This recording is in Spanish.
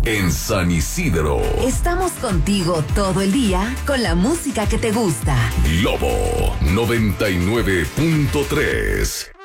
en San Isidro. Estamos contigo todo el día con la música que te gusta. Globo 99.3.